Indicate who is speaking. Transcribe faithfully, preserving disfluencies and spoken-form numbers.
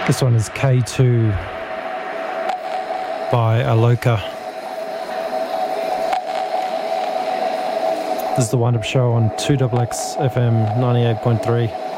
Speaker 1: This one is K two by Aloka. This is the Wind Up Show on two X X F M ninety-eight point three.